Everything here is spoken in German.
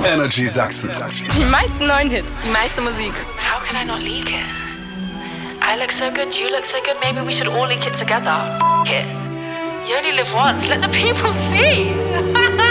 Energy Sachsen. Die meisten neuen Hits. Die meiste Musik. How can I not leak it? I look so good, you look so good, maybe we should all leak it together. F it. You only live once, let the people see.